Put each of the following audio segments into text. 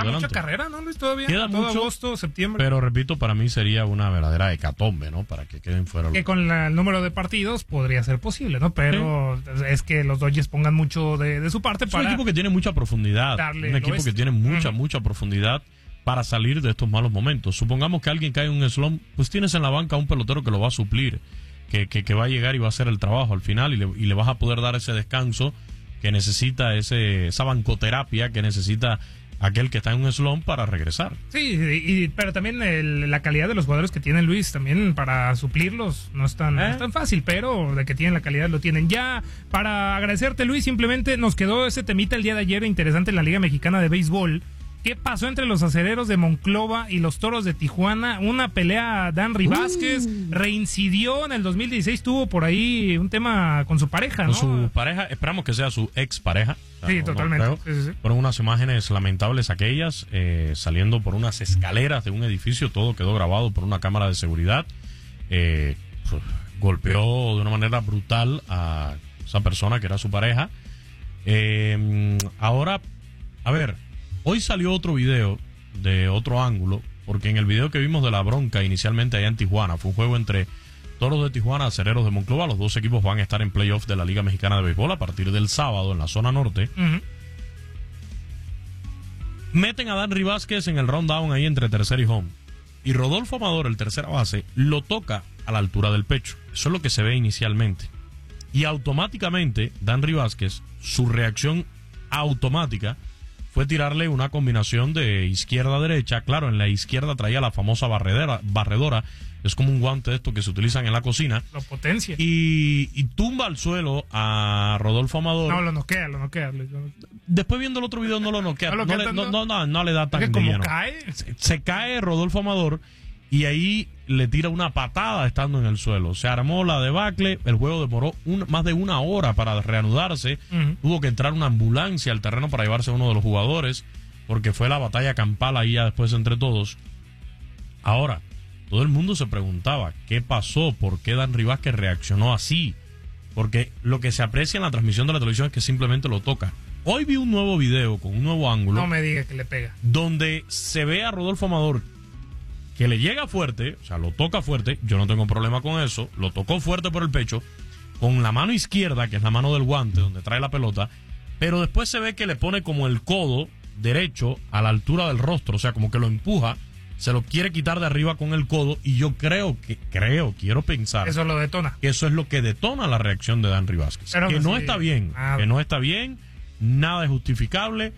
adelante. Mucha carrera, ¿no, Luis? Todavía. Queda todo mucho, agosto, septiembre. Pero repito, para mí sería una verdadera hecatombe, ¿no? Para que queden fuera. Que con el número de partidos podría ser posible, ¿no? Pero es que los Dodgers pongan mucho de su parte es para... un equipo que tiene mucha profundidad. Un equipo que tiene mucha profundidad para salir de estos malos momentos. Supongamos que alguien cae en un slump, pues tienes en la banca un pelotero que lo va a suplir, que va a llegar y va a hacer el trabajo al final y le vas a poder dar ese descanso que necesita, esa bancoterapia que necesita aquel que está en un slump para regresar. Sí, pero también la calidad de los jugadores que tiene Luis, también para suplirlos no es tan fácil, pero de que tienen la calidad lo tienen. Ya, para agradecerte, Luis, simplemente nos quedó ese temita el día de ayer interesante en la Liga Mexicana de Béisbol. ¿Qué pasó entre los acereros de Monclova y los toros de Tijuana? Una pelea, Danry Vázquez reincidió en el 2016, tuvo por ahí un tema con su pareja, ¿no? Con su pareja, esperamos que sea su ex pareja. Sí, totalmente. Sí. Fueron unas imágenes lamentables aquellas, saliendo por unas escaleras de un edificio, todo quedó grabado por una cámara de seguridad. Golpeó de una manera brutal a esa persona que era su pareja. Ahora, a ver, hoy salió otro video de otro ángulo, porque en el video que vimos de la bronca inicialmente allá en Tijuana, fue un juego entre Toros de Tijuana, Acereros de Monclova. Los dos equipos van a estar en playoff de la Liga Mexicana de Béisbol a partir del sábado en la zona norte. Meten a Danry Vázquez en el rundown ahí entre tercer y home. Y Rodolfo Amador, el tercera base, lo toca a la altura del pecho. Eso es lo que se ve inicialmente. Y automáticamente, Danry Vázquez, su reacción automática fue tirarle una combinación de izquierda a derecha. Claro, en la izquierda traía la famosa barredora. Es como un guante de estos que se utilizan en la cocina. Lo potencia. Y tumba al suelo a Rodolfo Amador. No, lo noquea. Después viendo el otro video no lo noquea. No le da tan como lleno. cae. Se cae Rodolfo Amador y ahí le tira una patada estando en el suelo. Se armó la debacle. El juego demoró más de una hora para reanudarse. Tuvo que entrar una ambulancia al terreno para llevarse a uno de los jugadores, porque fue la batalla campal ahí ya después entre todos. Ahora, todo el mundo se preguntaba qué pasó, por qué Danry Vázquez reaccionó así, porque lo que se aprecia en la transmisión de la televisión es que simplemente lo toca. Hoy vi un nuevo video con un nuevo ángulo. No me digas que le pega. Donde se ve a Rodolfo Amador que le llega fuerte, o sea, lo toca fuerte. Yo no tengo problema con eso. Lo tocó fuerte por el pecho, con la mano izquierda, que es la mano del guante donde trae la pelota, pero después se ve que le pone como el codo derecho a la altura del rostro, o sea, como que lo empuja, se lo quiere quitar de arriba con el codo, y yo quiero pensar. Eso lo detona. Que eso es lo que detona la reacción de Danry Vázquez. Pero que no sí, está bien, que no está bien, nada es justificable.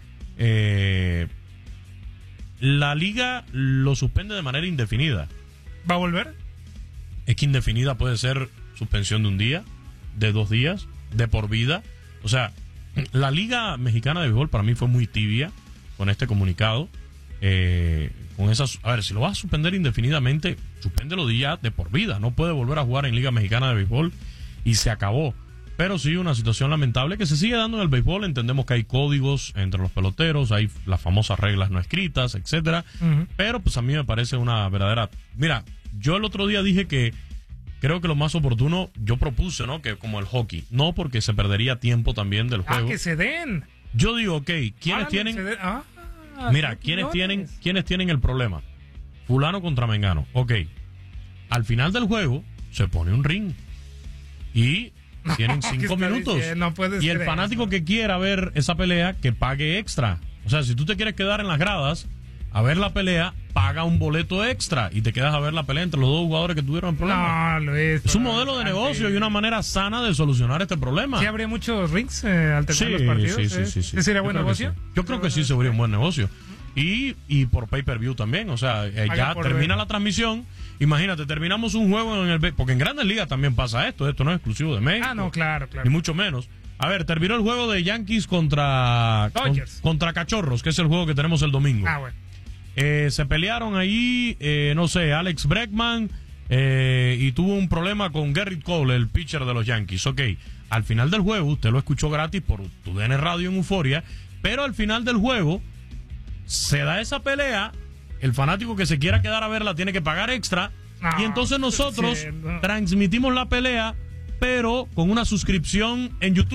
La liga lo suspende de manera indefinida. ¿Va a volver? Es que indefinida puede ser suspensión de un día, de 2 días, de por vida. O sea, la Liga Mexicana de Béisbol para mí fue muy tibia con este comunicado. Con esas, a ver, si lo vas a suspender indefinidamente, suspéndelo ya de por vida. No puede volver a jugar en Liga Mexicana de Béisbol y se acabó. Pero sí, una situación lamentable que se sigue dando en el béisbol. Entendemos que hay códigos entre los peloteros, hay las famosas reglas no escritas, etcétera. Pero pues a mí me parece una verdadera... Mira, yo el otro día dije que creo que lo más oportuno, yo propuse, ¿no? Que como el hockey, no, porque se perdería tiempo también del juego. Que se den. Yo digo, ok, ¿quiénes tienen? Mira, ¿quiénes tienen el problema? Fulano contra Mengano. Ok, al final del juego se pone un ring y tienen 5 minutos. Y el fanático que quiera ver esa pelea, que pague extra. O sea, si tú te quieres quedar en las gradas a ver la pelea, paga un boleto extra y te quedas a ver la pelea entre los dos jugadores que tuvieron el problema. No, Luis, es un modelo de negocio y una manera sana de solucionar este problema. ¿Sí habría muchos rings al terminar los partidos? Sí. ¿Ese sería buen negocio? Yo creo que sí sería un buen negocio. Y por pay-per-view también. O sea, ya termina la transmisión. Imagínate, terminamos un juego en el... Porque en Grandes Ligas también pasa esto. Esto no es exclusivo de México. Ah, no, claro. Ni mucho menos. A ver, terminó el juego de Yankees contra Cachorros, que es el juego que tenemos el domingo. Ah, bueno. Se pelearon ahí, no sé, Alex Bregman, y tuvo un problema con Gerrit Cole, el pitcher de los Yankees. Ok, al final del juego, usted lo escuchó gratis por TUDN Radio en Euforia, pero al final del juego se da esa pelea, el fanático que se quiera quedar a verla tiene que pagar extra, y entonces nosotros transmitimos la pelea, pero con una suscripción en YouTube.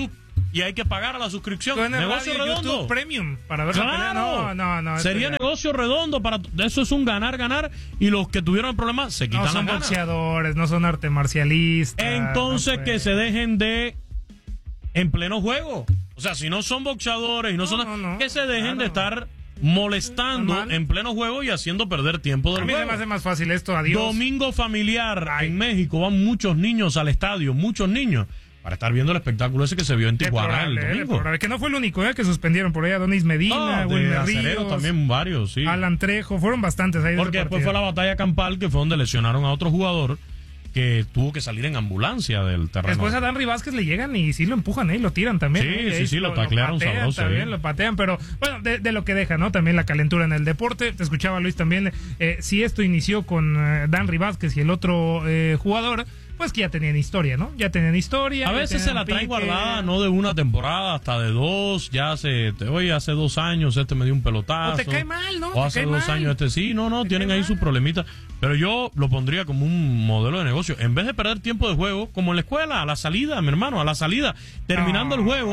y hay que pagar a la suscripción. Negocio radio, redondo. YouTube Premium para ver Claro. la pelea. No. Sería negocio redondo. Eso es un ganar. Y los que tuvieron el problema se quitan las ganas. No son boxeadores, no son arte marcialistas. Entonces que se dejen de en pleno juego. O sea, si no son boxeadores y no son... que se dejen de estar molestando normal. en pleno juego y haciendo perder tiempo del A mí juego. se me hace más fácil esto, adiós. Domingo familiar en México, van muchos niños al estadio, muchos niños, para estar viendo el espectáculo ese que se vio en Tijuana el domingo. Que no fue el único que suspendieron por ahí a Donis Medina, Wilmer Ríos, también varios, sí. Alan Trejo, fueron bastantes ahí. Porque después fue la batalla campal, que fue donde lesionaron a otro jugador que tuvo que salir en ambulancia del terreno. Después a Danry Vázquez le llegan y sí lo empujan, lo tiran también. Sí, lo taclearon sabroso. También lo patean, pero bueno, de lo que deja, ¿no? También la calentura en el deporte. Te escuchaba, Luis, también. Si esto inició con Danry Vázquez y el otro jugador, pues que ya tenían historia, ¿no? Ya tenían historia. A veces se la traen guardada, no de una temporada, hasta de dos. Ya hace 2 años me dio un pelotazo. O te cae mal, ¿no? O hace 2 años sí, tienen ahí sus problemitas. Pero yo lo pondría como un modelo de negocio. En vez de perder tiempo de juego, como en la escuela, a la salida, mi hermano, a la salida. Terminando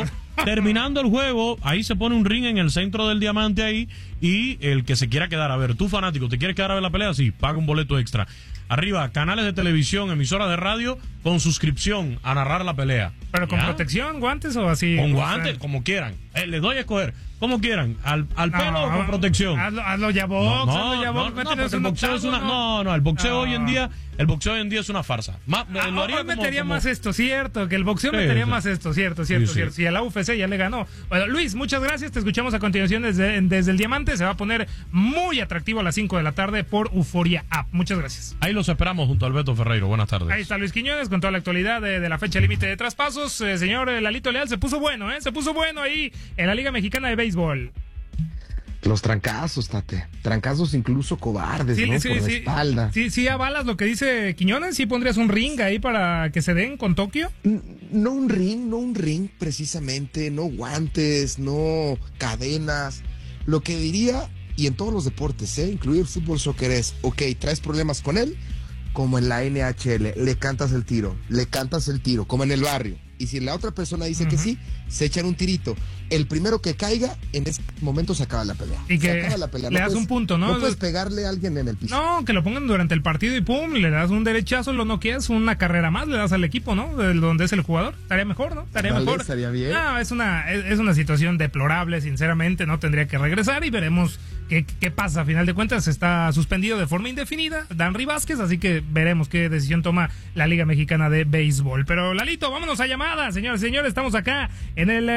el juego, ahí se pone un ring en el centro del diamante ahí. Y el que se quiera quedar a ver, tú fanático, ¿te quieres quedar a ver la pelea? Sí, paga un boleto extra. Arriba, canales de televisión, emisoras de radio, con suscripción a narrar la pelea. ¿Pero con protección, guantes o así? Con guantes, como quieran. Les doy a escoger, como quieran. Al pelo o con protección. Hazlo ya box, el boxeo es el boxeo hoy en día, es una farsa. Hoy metería más esto, cierto, que el boxeo metería más esto, cierto. Y a la UFC ya le ganó. Bueno, Luis, muchas gracias, te escuchamos a continuación desde el Diamante. Se va a poner muy atractivo a las 5 de la tarde por Euforia App. Muchas gracias. Ahí los esperamos junto a Alberto Ferreiro. Buenas tardes. Ahí está Luis Quiñones con toda la actualidad de la fecha límite de traspasos. Señor Lalito Leal, se puso bueno ahí en la Liga Mexicana de Béisbol. Los trancazos, Tate. Trancazos incluso cobardes, ¿no? Por la espalda. Sí, avalas lo que dice Quiñones. ¿Sí pondrías un ring ahí para que se den con Tokio? No un ring, precisamente. No guantes, no cadenas. Lo que diría, y en todos los deportes, incluido el fútbol, soccer, es, traes problemas con él, como en la NHL, le cantas el tiro, como en el barrio. Y si la otra persona dice que sí, se echan un tirito. El primero que caiga, en ese momento se acaba la pelea. Y que se acaba la pelea. le das un punto, ¿no? No puedes pegarle a alguien en el piso. No, que lo pongan durante el partido y pum, le das un derechazo, lo noqueas, una carrera más, le das al equipo, ¿no? De donde es el jugador. Estaría mejor, ¿no? Estaría bien. No, es una situación deplorable, sinceramente, no tendría que regresar y veremos qué pasa. A final de cuentas está suspendido de forma indefinida Danry Vázquez, así que veremos qué decisión toma la Liga Mexicana de Béisbol. Pero Lalito, vámonos a llamadas, señores, estamos acá en el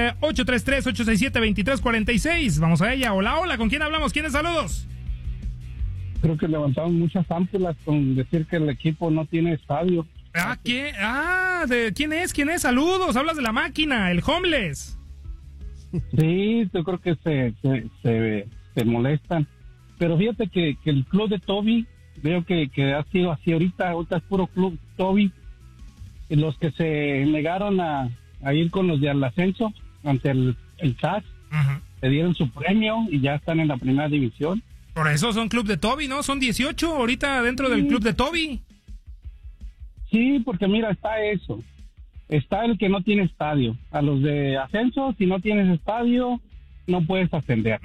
833-867-2346. Vamos a ella. Hola, ¿con quién hablamos? ¿Quiénes saludos? Creo que levantamos muchas ámpulas con decir que el equipo no tiene estadio. ¿Qué? ¿Quién es? Saludos, hablas de la máquina, el homeless. Sí, yo creo que se molestan. Pero fíjate que el club de Toby, veo que ha sido así ahorita es puro club Toby. Y los que se negaron a ir con los de al ascenso ante el TAS, le dieron su premio y ya están en la primera división. Por eso son club de Toby, ¿no? Son 18 ahorita dentro del club de Toby. Sí, porque mira, está eso. Está el que no tiene estadio. A los de ascenso, si no tienes estadio, no puedes ascender.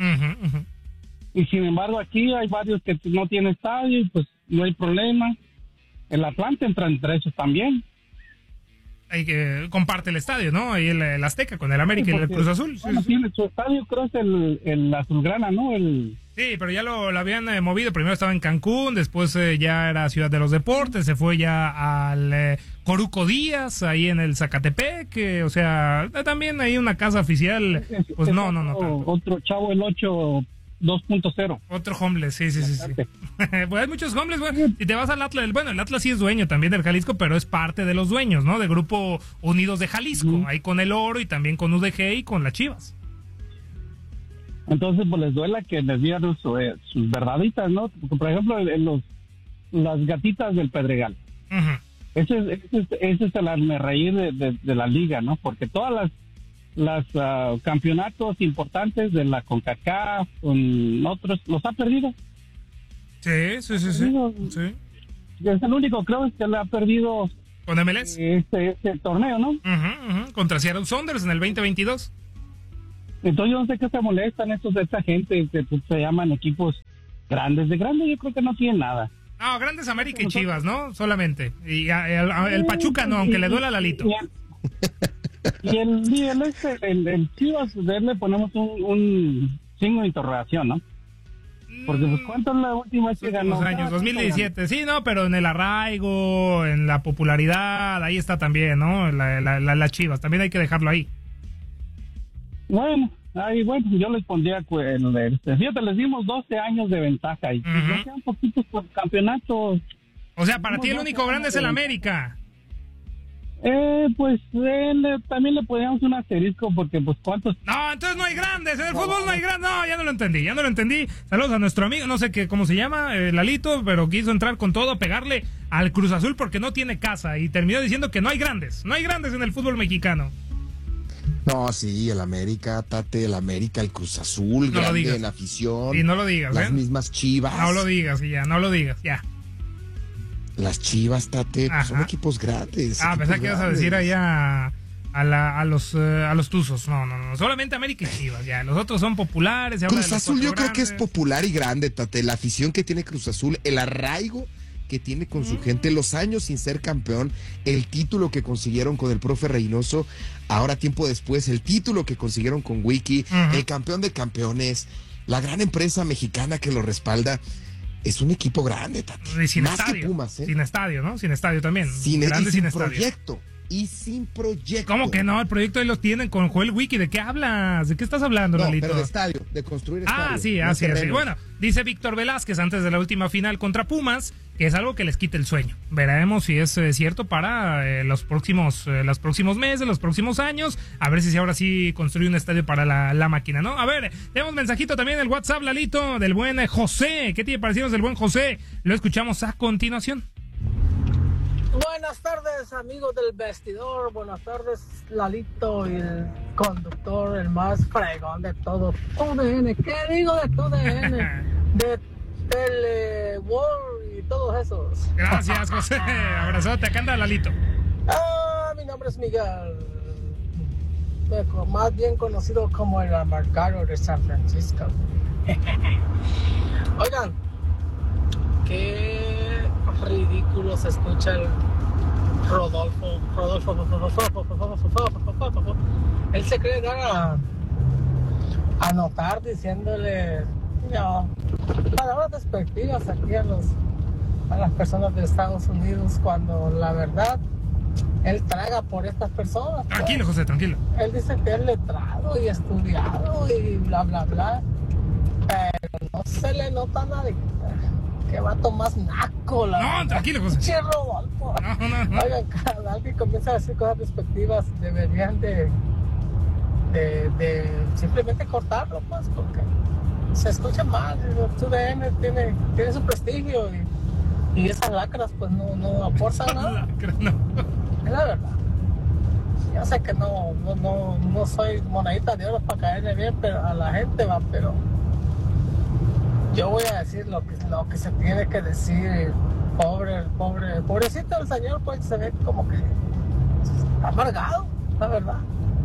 Y sin embargo, aquí hay varios que no tienen estadio y pues no hay problema. El Atlante entra entre esos también. Hay que comparte el estadio, ¿no? Ahí el Azteca con el América y el Cruz Azul. Bueno, tiene su estadio, creo es el Azulgrana, ¿no? Sí, pero ya lo habían movido. Primero estaba en Cancún, después ya era Ciudad de los Deportes, se fue ya al Coruco Díaz, ahí en el Zacatepec, o sea, también hay una casa oficial. Pues no. Otro chavo, el 8 2.0. Otro homeless, sí. Pues hay muchos homeless, güey. Y te vas al Atlas, el Atlas sí es dueño también del Jalisco, pero es parte de los dueños, ¿no? De Grupo Unidos de Jalisco, ahí con el Oro y también con UDG y con las Chivas. Entonces, pues les duela que les dieran sus verdaditas, ¿no? Porque, por ejemplo, las gatitas del Pedregal. Ese es el hazme reír de la liga, ¿no? Porque todas las campeonatos importantes de la CONCACAF con otros los ha perdido. Sí. Es el único, creo, que le ha perdido ¿Con MLS? Este torneo, ¿no? Contra Seattle Sounders en el 2022. Entonces yo no sé qué se molestan estos de esta gente que pues, se llaman equipos grandes. De grandes yo creo que no tienen nada. No, Grandes América y Chivas, ¿no? Solamente. Y el Pachuca no, aunque le duela a Lalito. Y el Chivas, de él le ponemos un signo de interrogación, ¿no? Porque pues ¿cuánto es la última vez que ganó? Años, 2017. Sí, no, pero en el arraigo, en la popularidad, ahí está también, ¿no? Las Chivas, también hay que dejarlo ahí. Bueno, yo les pondría, fíjate, les dimos 12 años de ventaja y ya quedan poquitos por campeonatos. O sea, para ti el único grande es el América. Pues también le podríamos un asterisco porque pues cuántos... No, entonces no hay grandes, en el fútbol no hay grandes. No, ya no lo entendí. Saludos a nuestro amigo, no sé cómo se llama, Lalito, pero quiso entrar con todo a pegarle al Cruz Azul porque no tiene casa y terminó diciendo que no hay grandes en el fútbol mexicano. No, sí, el América, Tate, el América, el Cruz Azul, no grande en afición. Y no lo digas, las mismas Chivas. No lo digas, ya. Las Chivas, Tate, pues son equipos grandes. Pensé que ibas a decir allá a los Tuzos. No, solamente América y Chivas, ya. Los otros son populares. Cruz Azul yo creo que es popular y grande, Tate. La afición que tiene Cruz Azul, el arraigo que tiene con su gente, los años sin ser campeón, el título que consiguieron con el profe Reynoso, ahora tiempo después, el título que consiguieron con Wiki, el campeón de campeones, la gran empresa mexicana que lo respalda. Es un equipo grande, Tati. Sin más estadio. Que Pumas, ¿eh? Sin estadio, ¿no? Sin estadio también. Sin proyecto. Y sin proyecto. ¿Cómo que no? El proyecto ahí los tienen con Joel Wiki. ¿De qué hablas? ¿De qué estás hablando, Lalito? Pero de estadio, de construir estadio. Sí, así. Bueno, dice Víctor Velázquez antes de la última final contra Pumas que es algo que les quite el sueño. Veremos si es cierto para los próximos meses, los próximos años. A ver si ahora sí construye un estadio para la máquina, ¿no? A ver, tenemos mensajito también en el WhatsApp, Lalito, del buen José. ¿Qué tiene parecidos del buen José? Lo escuchamos a continuación. Buenas tardes, amigos del vestidor. Buenas tardes, Lalito y el conductor, el más fregón de todo TUDN. ¿Qué digo de TUDN? De Teleworld y todos esos. Gracias, José. Abrazote. Acá anda Lalito. Mi nombre es Miguel. Más bien conocido como el Amargaro de San Francisco. Oigan, qué ridículo se escucha el Rodolfo. Él se cree dar a notar diciéndole palabras despectivas aquí a las personas de Estados Unidos, cuando la verdad él traga por estas personas. Tranquilo, José, tranquilo. Él dice que es letrado y estudiado y bla bla bla, pero no se le nota nada. Que vato más naco, No, tranquilo, José. Che, Rodolfo. No. Oigan, cada alguien comienza a decir cosas despectivas, deberían de simplemente cortarlo, pues, porque se escucha mal. TUDN tiene su prestigio y esas lacras pues no aportan nada. Es la verdad. Yo sé que no soy monedita de oro para caerle bien pero a la gente, pero yo voy a decir lo que se tiene que decir. Pobrecito el señor, pues se ve como que está amargado, la verdad.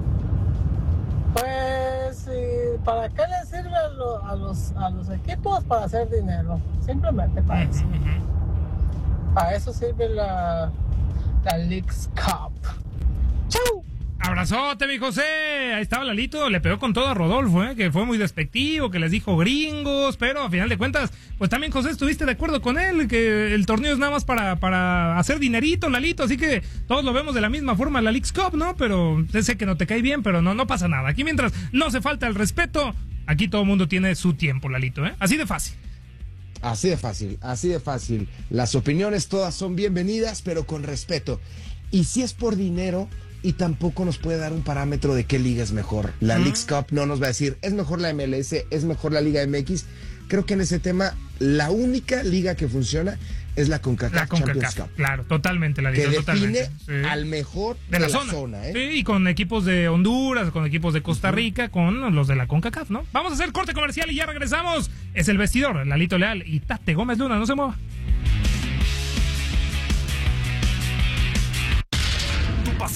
Pues, ¿para qué le sirve a los equipos? Para hacer dinero, simplemente para eso. Para eso sirve la Leagues Cup. ¡Chau! Abrazote, mi José. Ahí estaba Lalito, le pegó con todo a Rodolfo, que fue muy despectivo, que les dijo gringos, pero a final de cuentas, pues también, José, estuviste de acuerdo con él, que el torneo es nada más para hacer dinerito, Lalito, así que todos lo vemos de la misma forma, la Leagues Cup, ¿no? Pero sé que no te cae bien, pero no pasa nada. Aquí mientras no se falta el respeto, aquí todo el mundo tiene su tiempo, Lalito, así de fácil. Así de fácil. Las opiniones todas son bienvenidas, pero con respeto. Y si es por dinero, y tampoco nos puede dar un parámetro de qué liga es mejor. La Leagues Cup no nos va a decir, es mejor la MLS, es mejor la Liga MX. Creo que en ese tema, la única liga que funciona es la CONCACAF Champions Cup. Claro, totalmente la liga. Que define al mejor de la zona. Sí, y con equipos de Honduras, con equipos de Costa Rica, con los de la CONCACAF, ¿no? Vamos a hacer corte comercial y ya regresamos. Es el vestidor, Lalito Leal y Tate Gómez Luna, no se mueva.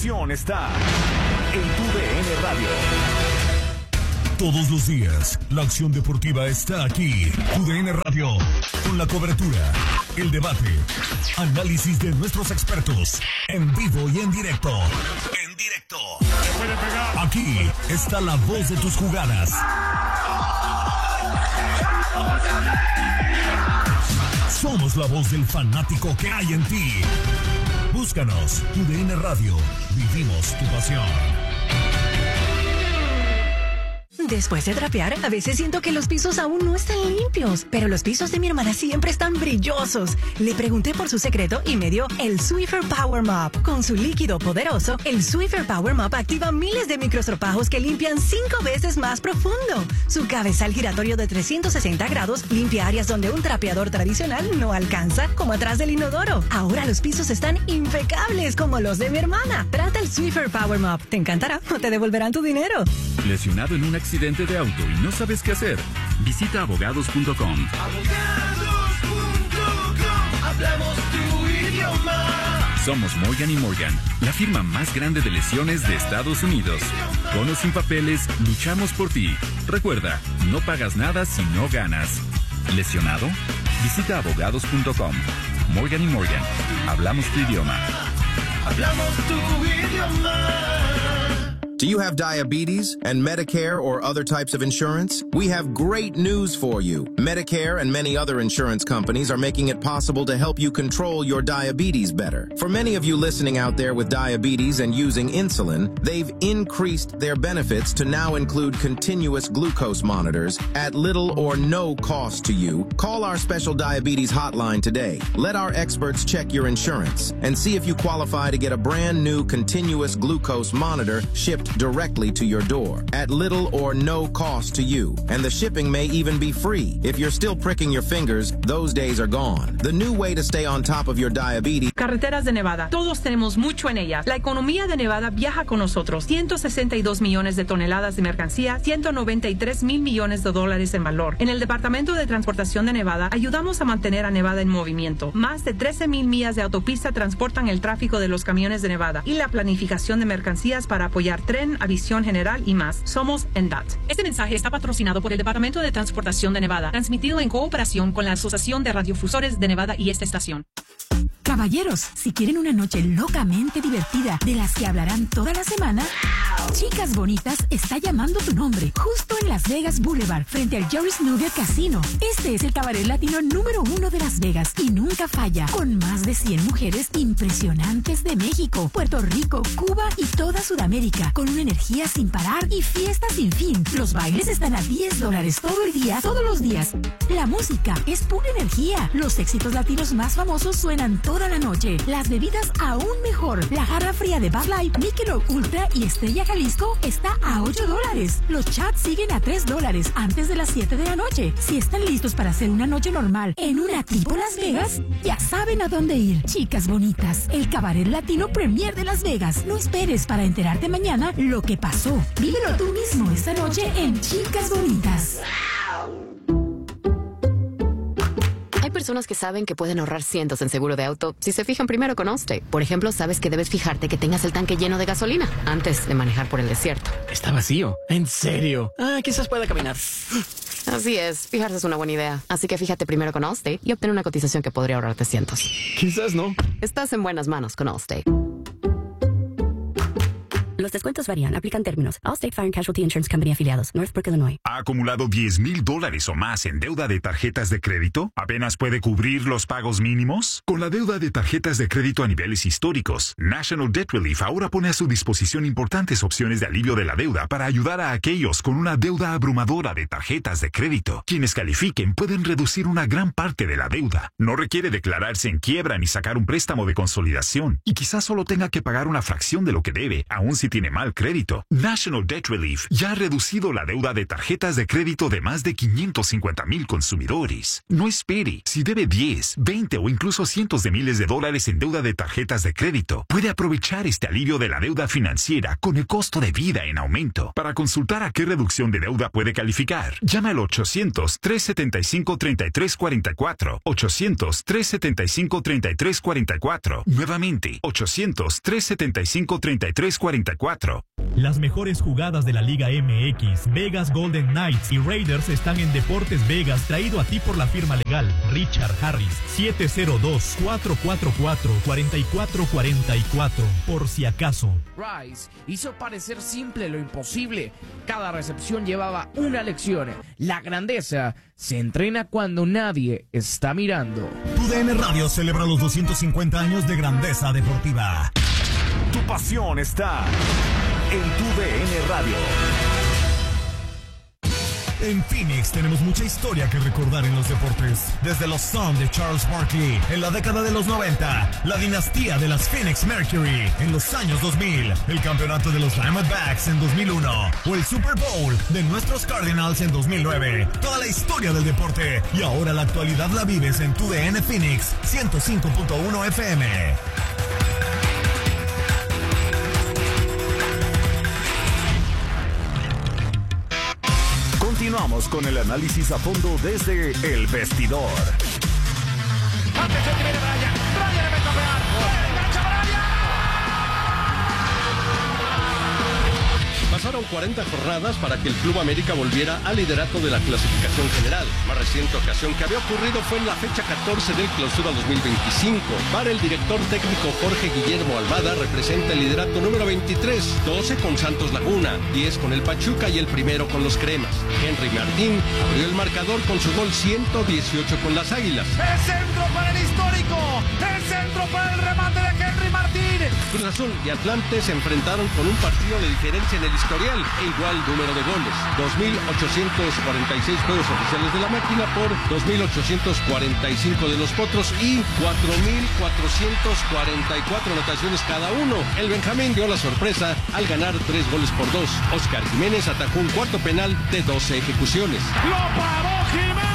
diversión está en tu DN Radio. Todos los días, la acción deportiva está aquí. Tu DN Radio, con la cobertura, el debate, análisis de nuestros expertos, en vivo y en directo. En directo. Aquí está la voz de tus jugadas. Somos la voz del fanático que hay en ti. Búscanos, Tu DN Radio. Vivimos tu pasión. Después de trapear, a veces siento que los pisos aún no están limpios, pero los pisos de mi hermana siempre están brillosos. Le pregunté por su secreto y me dio el Swiffer Power Mop. Con su líquido poderoso, el Swiffer Power Mop activa miles de microestropajos que limpian 5 veces más profundo. Su cabezal giratorio de 360 grados limpia áreas donde un trapeador tradicional no alcanza, como atrás del inodoro. Ahora los pisos están impecables como los de mi hermana. Trata el Swiffer Power Mop. Te encantará o te devolverán tu dinero. ¿Lesionado en un accidente de auto y no sabes qué hacer? Visita abogados.com. Abogados.com, hablamos tu idioma. Somos Morgan & Morgan, la firma más grande de lesiones de Estados Unidos. Con o sin papeles, luchamos por ti. Recuerda, no pagas nada si no ganas. ¿Lesionado? Visita abogados.com. Morgan & Morgan, hablamos tu idioma. Hablamos tu idioma. Do you have diabetes and Medicare or other types of insurance? We have great news for you. Medicare and many other insurance companies are making it possible to help you control your diabetes better. For many of you listening out there with diabetes and using insulin, they've increased their benefits to now include continuous glucose monitors at little or no cost to you. Call our special diabetes hotline today. Let our experts check your insurance and see if you qualify to get a brand new continuous glucose monitor shipped directly to your door at little or no cost to you. And the shipping may even be free. If you're still pricking your fingers, those days are gone. The new way to stay on top of your diabetes. Carreteras de Nevada. Todos tenemos mucho en ellas. La economía de Nevada viaja con nosotros. 162 millones de toneladas de mercancía, 193 mil millones de dólares en valor. En el Departamento de Transportación de Nevada, ayudamos a mantener a Nevada en movimiento. Más de 13 mil millas de autopista transportan el tráfico de los camiones de Nevada y la planificación de mercancías para apoyar tren, aviación general y más. Somos NDOT. Este mensaje está patrocinado por el Departamento de Transportación de Nevada, transmitido en cooperación con la Asociación de Radiodifusores de Nevada y esta estación. Caballeros, si quieren una noche locamente divertida de las que hablarán toda la semana, Chicas Bonitas está llamando tu nombre, justo en Las Vegas Boulevard, frente al Jerry's Nugget Casino. Este es el cabaret latino número 1 de Las Vegas y nunca falla, con más de 100 mujeres impresionantes de México, Puerto Rico, Cuba y toda Sudamérica, con una energía sin parar y fiestas sin fin. Los bailes están a $10 todo el día, todos los días. La música es pura energía. Los éxitos latinos más famosos suenan toda la noche. Las bebidas aún mejor. La jarra fría de Bud Light, Michelob Ultra y Estrella Jalisco está a $8. Los chats siguen a $3 antes de las 7 de la noche. Si están listos para hacer una noche normal en una tipo Las Vegas, ya saben a dónde ir. Chicas Bonitas, el cabaret latino premier de Las Vegas. No esperes para enterarte mañana lo que pasó. Vívelo tú mismo esta noche en Chicas Bonitas. Hay personas que saben que pueden ahorrar cientos en seguro de auto si se fijan primero con Allstate. Por ejemplo, sabes que debes fijarte que tengas el tanque lleno de gasolina antes de manejar por el desierto. Está vacío. ¿En serio? Quizás pueda caminar. Así es, fijarse es una buena idea. Así que fíjate primero con Allstate y obtén una cotización que podría ahorrarte cientos. Quizás no. Estás en buenas manos con Allstate. Los descuentos varían. Aplican términos. Allstate Fire and Casualty Insurance Company afiliados. Northbrook, Illinois. ¿Ha acumulado $10,000 o más en deuda de tarjetas de crédito? ¿Apenas puede cubrir los pagos mínimos? Con la deuda de tarjetas de crédito a niveles históricos, National Debt Relief ahora pone a su disposición importantes opciones de alivio de la deuda para ayudar a aquellos con una deuda abrumadora de tarjetas de crédito. Quienes califiquen pueden reducir una gran parte de la deuda. No requiere declararse en quiebra ni sacar un préstamo de consolidación. Y quizás solo tenga que pagar una fracción de lo que debe, aun si tiene mal crédito. National Debt Relief ya ha reducido la deuda de tarjetas de crédito de más de 550,000 consumidores. No espere. Si debe 10, 20 o incluso cientos de miles de dólares en deuda de tarjetas de crédito, puede aprovechar este alivio de la deuda financiera con el costo de vida en aumento. Para consultar a qué reducción de deuda puede calificar, llama al 800-375-3344. 800-375-3344. Nuevamente, 800-375-3344. Las mejores jugadas de la Liga MX, Vegas Golden Knights y Raiders están en Deportes Vegas, traído a ti por la firma legal Richard Harris, 702-444-4444, por si acaso. Rice hizo parecer simple lo imposible. Cada recepción llevaba una lección. La grandeza se entrena cuando nadie está mirando. TUDN Radio celebra los 250 años de grandeza deportiva. Tu pasión está en TUDN Radio. En Phoenix tenemos mucha historia que recordar en los deportes. Desde los Suns de Charles Barkley en la década de los 90, la dinastía de las Phoenix Mercury en los años 2000, el campeonato de los Diamondbacks en 2001 o el Super Bowl de nuestros Cardinals en 2009. Toda la historia del deporte y ahora la actualidad la vives en TUDN Phoenix 105.1 FM. Continuamos con el análisis a fondo desde el vestidor. Atención que viene Brian. Brian le mete a pegar. ¡Engancha Brian! Pasaron 40 jornadas para que el Club América volviera al liderato de la clasificación general. Más reciente ocasión que había ocurrido fue en la fecha 14 del Clausura 2025. Para el director técnico Jorge Guillermo Almada representa el liderato número 23, 12 con Santos Laguna, 10 con el Pachuca y el primero con los Cremas. Henry Martín abrió el marcador con su gol 118 con las Águilas. ¡El centro para el histórico! ¡El centro para el remate de Henry Martín! Cruz Azul y Atlante se enfrentaron con un partido de diferencia en el historial e igual número de goles. 2.846 juegos oficiales de la máquina por 2.845 de los Potros y 4.444 anotaciones cada uno. El Benjamín dio la sorpresa al ganar 3 goles por 2. Oscar Jiménez atacó un cuarto penal de 12 ejecuciones. ¡Lo paró Jiménez!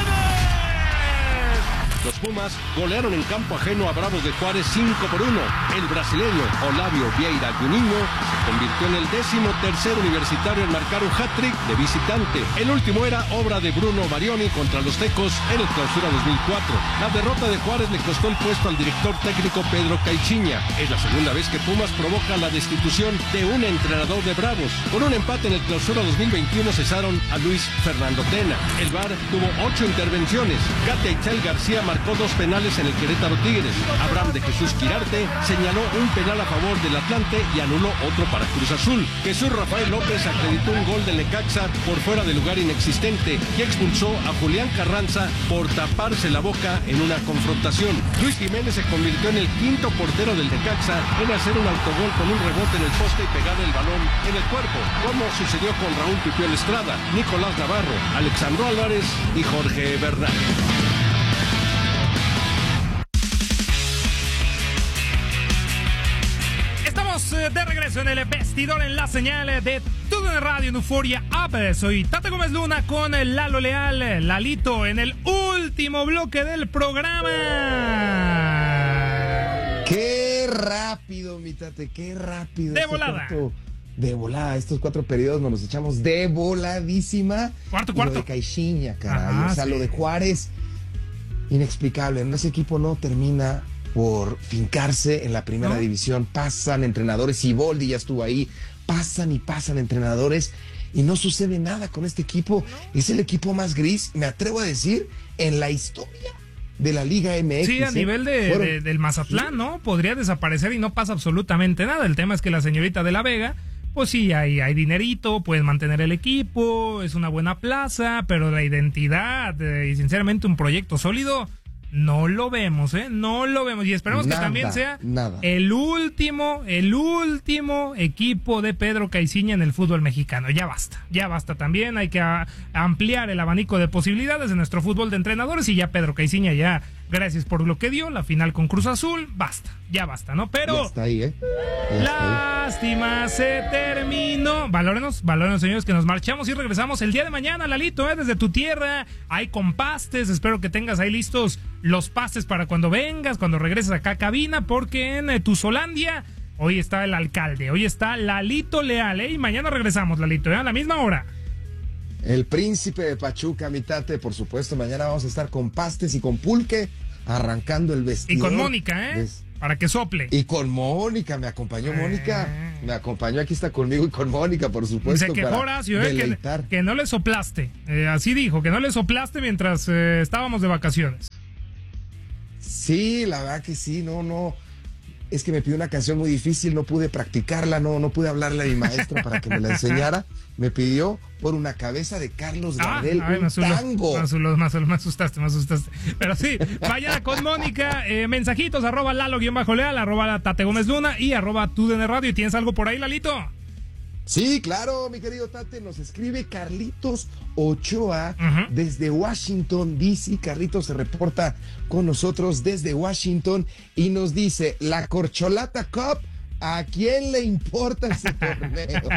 Los Pumas golearon en campo ajeno a Bravos de Juárez 5-1. El brasileño Olavio Vieira Juninho se convirtió en el 13º universitario en marcar un hat-trick de visitante. El último era obra de Bruno Marioni contra los Tecos en el Clausura 2004. La derrota de Juárez le costó el puesto al director técnico Pedro Caixinha. Es la segunda vez que Pumas provoca la destitución de un entrenador de Bravos. Con un empate en el Clausura 2021 cesaron a Luis Fernando Tena. El VAR tuvo 8 intervenciones. Katia Itzel García marcó 2 penales en el Querétaro Tigres. Abraham de Jesús Quirarte señaló un penal a favor del Atlante y anuló otro para Cruz Azul. Jesús Rafael López acreditó un gol del Necaxa por fuera de lugar inexistente y expulsó a Julián Carranza por taparse la boca en una confrontación. Luis Jiménez se convirtió en el 5º portero del Necaxa en hacer un autogol con un rebote en el poste y pegar el balón en el cuerpo, como sucedió con Raúl Pipiol Estrada, Nicolás Navarro, Alexandro Álvarez y Jorge Bernal. De regreso en el vestidor en la señal de TUDN Radio en Euforia App. Soy Tata Gómez Luna con Lalo Leal, Lalito, en el último bloque del programa. ¡Qué rápido, mi Tate! ¡Qué rápido! De volada. De volada, estos 4 periodos nos los echamos de voladísima. Cuarto. Lo de Caixinha, caray. O sea, lo de Juárez, inexplicable. Ese equipo no termina por fincarse en la primera división. Pasan entrenadores, Siboldi ya estuvo ahí, pasan y pasan entrenadores y no sucede nada con este equipo. Es el equipo más gris, me atrevo a decir, en la historia de la Liga MX. Sí, a nivel del Mazatlán, ¿no? Podría desaparecer y no pasa absolutamente nada. El tema es que la señorita de la Vega, pues sí, hay dinerito, pueden mantener el equipo, es una buena plaza, pero la identidad y sinceramente un proyecto sólido no lo vemos, no lo vemos, y esperamos que también sea el último equipo de Pedro Caixinha en el fútbol mexicano. Ya basta también, hay que ampliar el abanico de posibilidades de nuestro fútbol de entrenadores y ya Pedro Caixinha ya gracias por lo que dio, la final con Cruz Azul, ya basta, ¿no? Pero ya está ahí, lástima, se terminó. Valórenos, señores, que nos marchamos y regresamos el día de mañana, Lalito, desde tu tierra. Hay con pastes, espero que tengas ahí listos los pastes para cuando vengas, cuando regreses acá a cabina, porque en Tuzolandia hoy está el alcalde, hoy está Lalito Leal, y mañana regresamos, Lalito, a la misma hora. El príncipe de Pachuca, mi tate, por supuesto, mañana vamos a estar con pastes y con pulque, arrancando el vestidor. Y con Mónica, para que sople. Y con Mónica, me acompañó Mónica, aquí está conmigo y con Mónica, por supuesto. Se quejó Horacio, que no le soplaste, así dijo, que no le soplaste mientras estábamos de vacaciones. Sí, la verdad que sí, no. Es que me pidió una canción muy difícil, no pude practicarla, no pude hablarle a mi maestra para que me la enseñara. Me pidió por una cabeza de Carlos Gardel, un tango. Me asustaste. Pero sí, vayan con Mónica, mensajitos, @Lalo_Leal, @Tate Gómez Luna y @TUDN Radio. ¿Y tienes algo por ahí, Lalito? Sí, claro, mi querido Tate, nos escribe Carlitos Ochoa desde Washington, D.C. Carlitos se reporta con nosotros desde Washington y nos dice, la Corcholata Cup, ¿a quién le importa ese torneo?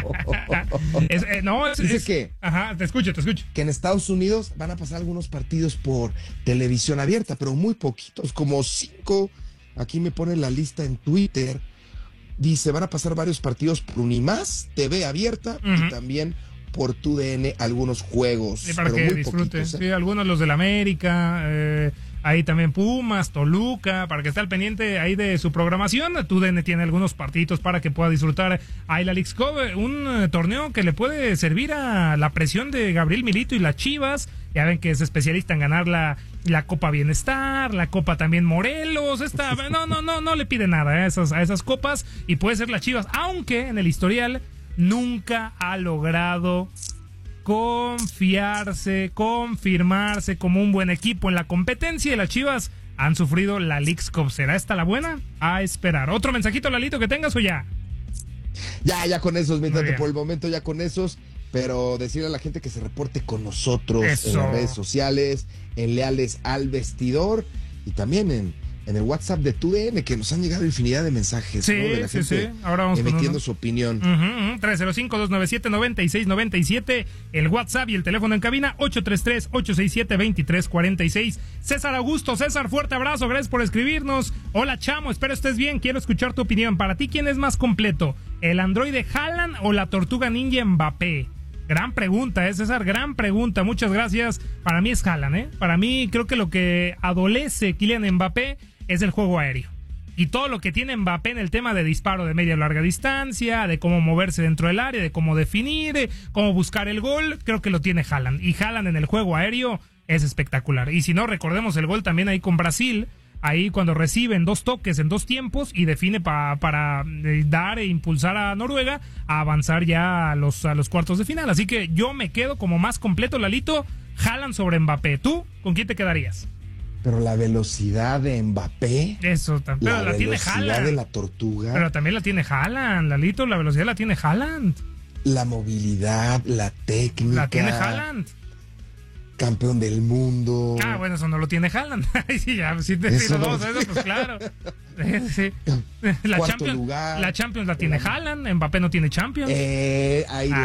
Dice que... Ajá, te escucho. Que en Estados Unidos van a pasar algunos partidos por televisión abierta, pero muy poquitos, como 5. Aquí me pone la lista en Twitter. Dice, van a pasar varios partidos por Unimás, TV abierta, y también por TUDN algunos juegos. Para pero que muy disfruten, sí, algunos los del América, ahí también Pumas, Toluca, para que esté al pendiente ahí de su programación. TUDN tiene algunos partiditos para que pueda disfrutar ahí la Leagues Cup, un torneo que le puede servir a la presión de Gabriel Milito y las Chivas. Ya ven que es especialista en ganar la Copa Bienestar, la Copa también Morelos. No le pide nada a esas copas, y puede ser las Chivas, aunque en el historial nunca ha logrado confirmarse como un buen equipo en la competencia, y las Chivas han sufrido la Leagues Cup. ¿Será esta la buena? A esperar. ¿Otro mensajito, Lalito, que tengas o ya? Ya con esos, métate por el momento, ya con esos. Pero decirle a la gente que se reporte con nosotros en las redes sociales, en Leales al Vestidor, y también en el WhatsApp de TUDN, que nos han llegado infinidad de mensajes, ¿no? De la gente ahora vamos emitiendo su opinión. 305-297-9697, el WhatsApp y el teléfono en cabina, 833-867-2346. César Augusto, fuerte abrazo, gracias por escribirnos. Hola, chamo, espero estés bien, quiero escuchar tu opinión. Para ti, ¿quién es más completo? ¿El androide Haaland o la tortuga ninja Mbappé? Gran pregunta, César, gran pregunta, muchas gracias. Para mí es Haaland, Para mí creo que lo que adolece Kylian Mbappé es el juego aéreo. Y todo lo que tiene Mbappé en el tema de disparo de media o larga distancia, de cómo moverse dentro del área, de cómo definir, de cómo buscar el gol, creo que lo tiene Haaland. Y Haaland en el juego aéreo es espectacular. Y si no, recordemos el gol también ahí con Brasil, ahí cuando reciben 2 toques en 2 tiempos y define para dar e impulsar a Noruega a avanzar ya a los cuartos de final. Así que yo me quedo como más completo, Lalito, Haaland sobre Mbappé. ¿Tú con quién te quedarías? Pero la velocidad de Mbappé. Eso también. La velocidad de la tortuga. Pero también la tiene Haaland, Lalito, la velocidad la tiene Haaland. La movilidad, la técnica. La tiene Haaland. Campeón del mundo. Bueno, eso no lo tiene Haaland. Sí, ya, si te tiro dos, eso, pues claro. Sí. Cuarto lugar. La Champions la tiene Haaland, Mbappé no tiene Champions. Ahí le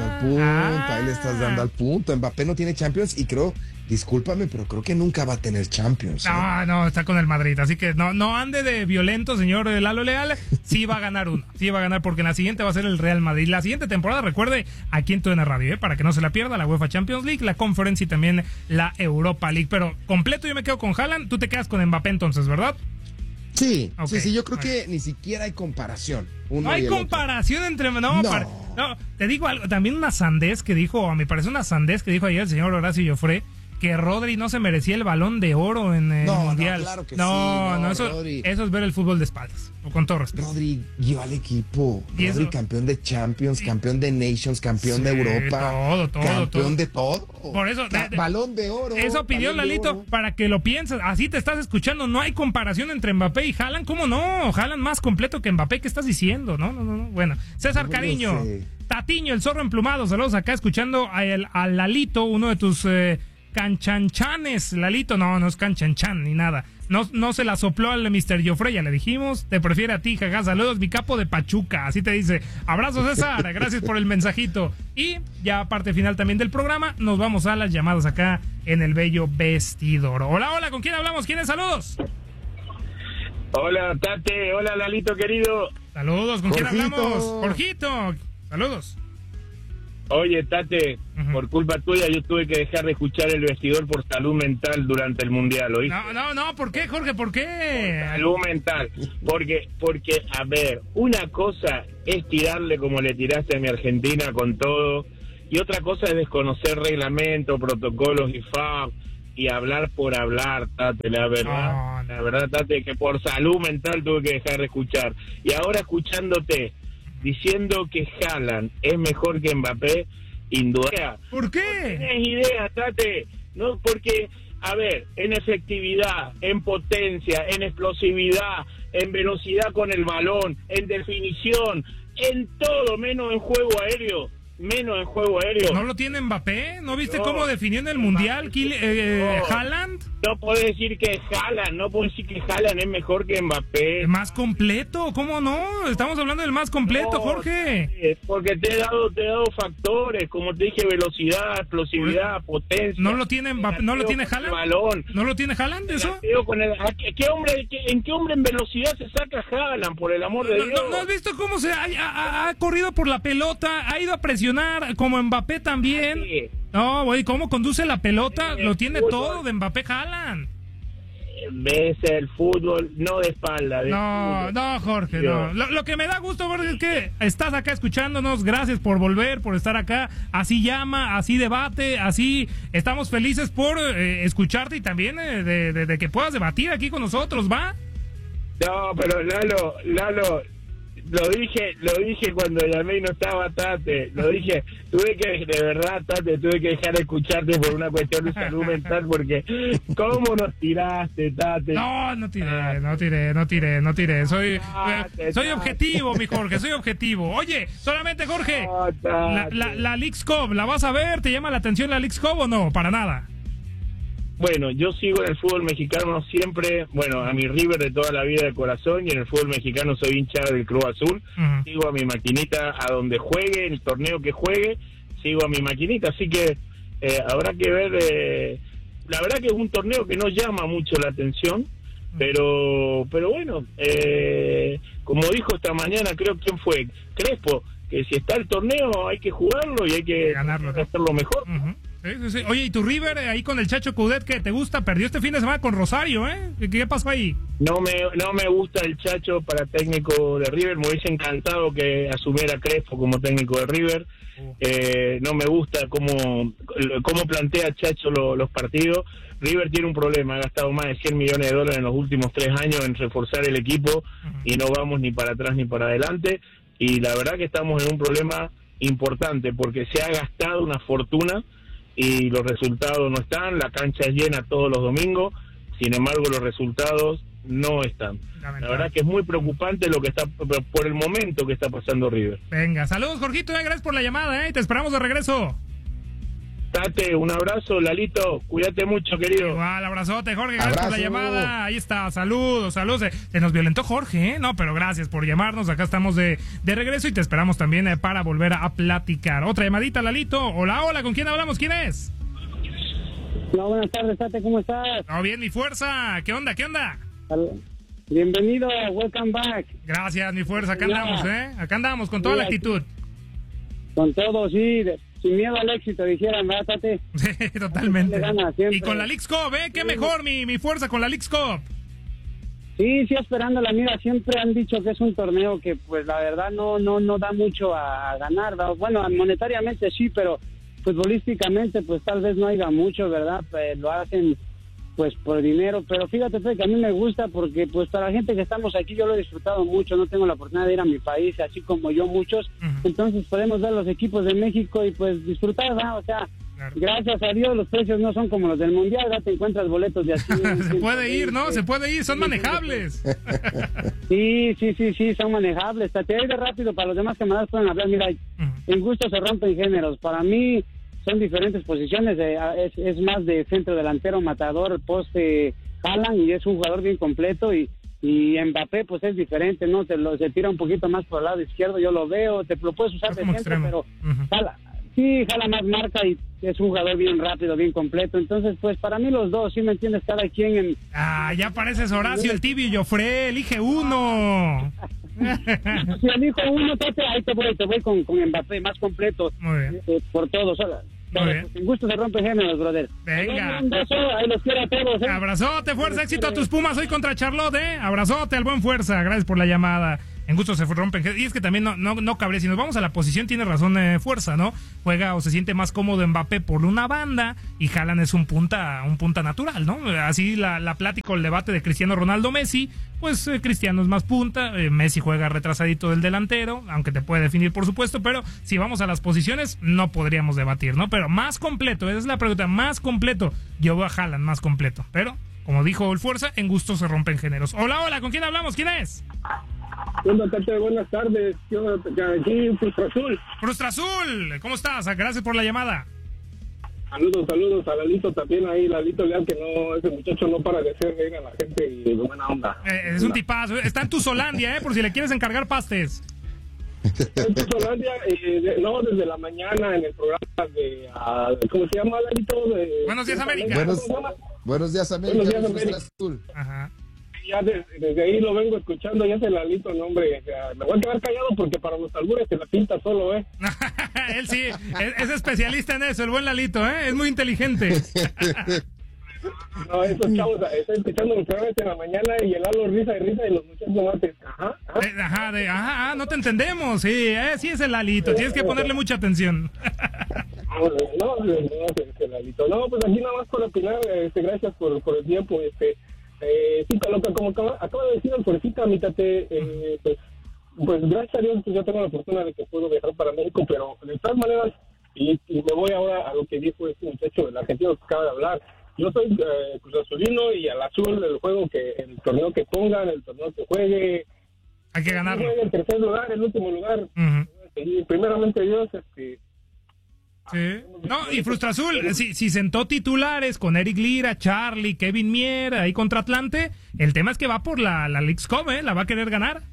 estás dando al punto, Mbappé no tiene Champions y creo, discúlpame, pero creo que nunca va a tener Champions. No, está con el Madrid, así que no ande de violento, señor Lalo Leal. Sí va a ganar uno, porque en la siguiente va a ser el Real Madrid. La siguiente temporada, recuerde, aquí en TUDN Radio, para que no se la pierda, la UEFA Champions League, la Conference y también la Europa League. Pero completo yo me quedo con Haaland, tú te quedas con Mbappé entonces, ¿verdad? Sí, okay. Sí, yo creo que ni siquiera hay comparación. No hay comparación entre... No, te digo algo, también una sandez que dijo, a mi parecer una sandez que dijo ayer el señor Horacio Joffre, que Rodri no se merecía el Balón de Oro en el Mundial. Claro que eso es ver el fútbol de espaldas, con todo respeto. Rodri guió al equipo. Rodri campeón de Champions, campeón de Nations, campeón de Europa. Campeón de todo. Por eso, Balón de Oro. Eso pidió Lalito para que lo pienses. Así te estás escuchando. No hay comparación entre Mbappé y Haaland. ¿Cómo no? Haaland más completo que Mbappé. ¿Qué estás diciendo? No. Bueno, César Cariño. Tatiño, el zorro emplumado. Saludos acá escuchando al Lalito, uno de tus canchanchanes, Lalito. No es canchanchan ni nada. No se la sopló al Mr. Joffrey, ya le dijimos. Te prefiere a ti, jaja. Saludos, mi capo de Pachuca. Así te dice. Abrazo, César. Gracias por el mensajito. Y ya parte final también del programa, nos vamos a las llamadas acá en el bello vestidor. Hola, ¿con quién hablamos? ¿Quiénes? Saludos. Hola, Tate. Hola, Lalito, querido. Saludos. ¿Con quién hablamos? Jorgito. Saludos. Oye, Tate, por culpa tuya yo tuve que dejar de escuchar el vestidor por salud mental durante el Mundial, ¿oíste? No, ¿por qué, Jorge? ¿Por qué? Por salud mental. Porque, a ver, una cosa es tirarle como le tiraste a mi Argentina con todo, y otra cosa es desconocer reglamentos, protocolos y FAB, y hablar por hablar, Tate, la verdad, Tate, que por salud mental tuve que dejar de escuchar. Y ahora escuchándote, diciendo que Haaland es mejor que Mbappé, indudablemente. ¿Por qué? No tienes idea, Tate. No, porque, a ver, en efectividad, en potencia, en explosividad, en velocidad con el balón, en definición, en todo, menos en juego aéreo. ¿No lo tiene Mbappé? ¿No viste cómo definió en el Mundial Haaland? No puedes decir que Haaland es mejor que Mbappé. ¿Más completo? ¿Cómo no? Estamos hablando del más completo, Jorge. Porque te he dado factores, como te dije, velocidad, explosividad, potencia. ¿No lo tiene Mbappé? ¿No lo tiene Haaland? Balón. ¿No lo tiene Haaland eso? ¿En qué hombre en velocidad se saca Haaland, por el amor de Dios? ¿No has visto cómo se ha corrido por la pelota? Ha ido a presionar como Mbappé también. No, güey, cómo conduce la pelota, lo tiene todo de Mbappé Haaland. Ves el fútbol, no de espalda. No, Jorge, no. Lo que me da gusto, Jorge, es que estás acá escuchándonos. Gracias por volver, por estar acá. Así llama, así debate, así estamos felices por escucharte y también de que puedas debatir aquí con nosotros, ¿va? No, pero Lalo, lo dije cuando llamé y no estaba Tate, lo dije, tuve que dejar de escucharte por una cuestión de salud mental, porque ¿cómo nos tiraste, Tate? No tiré, soy objetivo, mi Jorge, soy objetivo. Oye, solamente Jorge, la Leagues Cup, ¿la vas a ver? ¿Te llama la atención la Leagues Cup o no? Para nada. Bueno, yo sigo en el fútbol mexicano siempre, a mi River de toda la vida de corazón, y en el fútbol mexicano soy hincha del Cruz Azul. Sigo a mi maquinita a donde juegue, en el torneo que juegue, sigo a mi maquinita, así que habrá que ver. La verdad que es un torneo que no llama mucho la atención, pero bueno, como dijo esta mañana, creo quién fue, Crespo, que si está el torneo hay que jugarlo y hay que ganarlo, hacerlo mejor. Sí. Oye, ¿y tu River ahí con el Chacho Coudet que te gusta? Perdió este fin de semana con Rosario, ¿eh? ¿Qué pasó ahí? No me gusta el Chacho para técnico de River. Me hubiese encantado que asumiera Crespo como técnico de River. No me gusta cómo plantea Chacho los partidos. River tiene un problema, ha gastado más de $100 millones en los últimos 3 años en reforzar el equipo y no vamos ni para atrás ni para adelante. Y la verdad que estamos en un problema importante porque se ha gastado una fortuna y los resultados no están, la cancha es llena todos los domingos, sin embargo los resultados no están. La verdad que es muy preocupante lo que está por el momento que está pasando River. Venga, saludos Jorgito, gracias por la llamada, y te esperamos de regreso. Tate, un abrazo, Lalito, cuídate mucho, querido. Igual, abrazote, Jorge, gracias por la llamada. Ahí está, saludos. Se nos violentó Jorge, No, pero gracias por llamarnos, acá estamos de regreso y te esperamos también para volver a platicar. Otra llamadita, Lalito. Hola, ¿con quién hablamos? ¿Quién es? No, buenas tardes, Tate, ¿cómo estás? No, bien, mi fuerza. ¿Qué onda? Bienvenido, welcome back. Gracias, mi fuerza, acá andamos, Acá andamos con toda la actitud. Con todo, sí, sin miedo al éxito, dijeran, ¿verdad, Tate? Sí, totalmente. Y con la Leagues Cup, ¿Qué mejor mi fuerza con la Leagues Cup? Sí, esperándola. Mira, siempre han dicho que es un torneo que, pues, la verdad no da mucho a ganar, ¿verdad? Bueno, monetariamente sí, pero futbolísticamente, pues, tal vez no haya mucho, ¿verdad? Lo hacen, pues, por dinero, pero fíjate, Fede, que a mí me gusta porque, pues, para la gente que estamos aquí, yo lo he disfrutado mucho, no tengo la oportunidad de ir a mi país, así como yo muchos, entonces podemos ver los equipos de México y, pues, disfrutar, ¿verdad? O sea, gracias a Dios los precios no son como los del Mundial, ¿verdad? Te encuentras boletos de así. Se puede ir, ¿no? Se puede ir, son manejables. Sí, son manejables. Te iré rápido para los demás camaradas pueden hablar. Mira, en gusto se rompen géneros. Para mí, son diferentes posiciones, es más de centro delantero, matador, poste, Haaland, y es un jugador bien completo, y Mbappé pues es diferente, ¿no? Se tira un poquito más por el lado izquierdo, yo lo veo, te lo puedes usar de centro, extremo. Pero jala más marca y es un jugador bien rápido, bien completo. Entonces, pues para mí los dos, ¿sí me entiendes? Cada quien en... ya pareces Horacio, el tibio y Joffre, elige uno. Si elijo uno, ahí te voy con Mbappé, más completo. Muy bien. Por todos, sin gusto se rompe géneros, brother. Venga. Un beso, ahí los quiero a todos. Abrazote, fuerza, éxito a tus Pumas hoy contra Charlotte, Abrazote al buen Fuerza, gracias por la llamada. En gusto se rompen. Y es que también no cabré. Si nos vamos a la posición, tiene razón Fuerza, ¿no? Juega o se siente más cómodo Mbappé por una banda y Haaland es un punta natural, ¿no? Así la plática o el debate de Cristiano Ronaldo Messi, pues Cristiano es más punta, Messi juega retrasadito del delantero, aunque te puede definir por supuesto, pero si vamos a las posiciones no podríamos debatir, ¿no? Pero más completo, esa es la pregunta, más completo. Yo veo a Haaland más completo, pero como dijo el Fuerza, en gusto se rompen géneros. Hola, ¿con quién hablamos? ¿Quién es? Buenas tardes, yo aquí Frustra Azul. Frustra Azul, ¿cómo estás? Gracias por la llamada. Saludos a Lalito también ahí, Lalito Leal, que ese muchacho no para de ser reír a la gente y de buena onda. Es un tipazo, está en Tuzolandia, por si le quieres encargar pastes. En Tuzolandia, desde la mañana en el programa de, ¿cómo se llama, Lalito? Buenos Días América. Buenos Días América. Azul. Ajá. Ya desde ahí lo vengo escuchando, ya se Lalito, no hombre, me voy a quedar callado porque para los albures se la pinta solo, Él sí, es especialista en eso, el buen Lalito, es muy inteligente. No, esos chavos, estoy escuchando los programas en la mañana y el Lalo risa y los muchachos mates. No te entendemos, sí es el Lalito, tienes que ponerle mucha atención. No, Lalito. No, pues aquí nada más por opinar, gracias por el tiempo, sí, como acaba de decir el Fuercita, mi tate, pues gracias a Dios yo tengo la fortuna de que puedo viajar para México, pero de todas maneras, y me voy ahora a lo que dijo este muchacho del argentino que acaba de hablar. Yo soy Cruz Azulino y al azul el juego el torneo que pongan, el torneo que juegue, hay que ganarlo. El tercer lugar, el último lugar, y primeramente Dios, Sí. No, y Frustra Azul, si sentó titulares con Eric Lira, Charlie, Kevin Mier, ahí contra Atlante, el tema es que va por la Leagues Cup, la va a querer ganar.